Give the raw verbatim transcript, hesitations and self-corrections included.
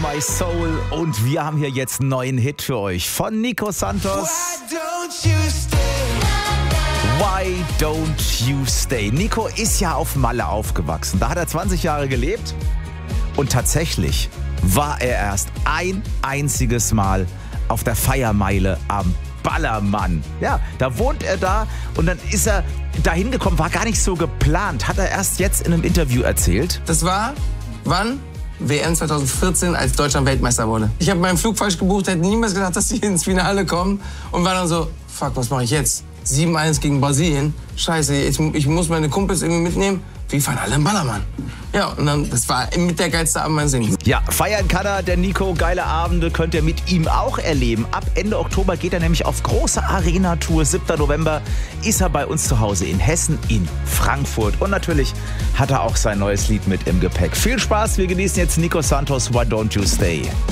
My Soul. Und wir haben hier jetzt einen neuen Hit für euch von Nico Santos. Why don't you stay? Nico ist ja auf Malle aufgewachsen. Da hat er zwanzig Jahre gelebt. Und tatsächlich war er erst ein einziges Mal auf der Feiermeile am Ballermann. Ja, da wohnt er da und dann ist er da hingekommen, war gar nicht so geplant. Hat er erst jetzt in einem Interview erzählt. Das war, wann? W M zwanzig vierzehn, als Deutschland Weltmeister wurde. Ich habe meinen Flug falsch gebucht, hätte niemals gedacht, dass sie ins Finale kommen. Und war dann so, fuck, was mache ich jetzt? sieben eins gegen Brasilien. Scheiße, ich, ich muss meine Kumpels irgendwie mitnehmen. Wir fahren alle im Ballermann. Ja, und dann, das war mit der geilste Abend meines Lebens. Ja, feiern kann er, der Nico. Geile Abende könnt ihr mit ihm auch erleben. Ab Ende Oktober geht er nämlich auf große Arena-Tour. siebter November ist er bei uns zu Hause in Hessen, in Frankfurt. Und natürlich hat er auch sein neues Lied mit im Gepäck. Viel Spaß, wir genießen jetzt Nico Santos, Why Don't You Stay.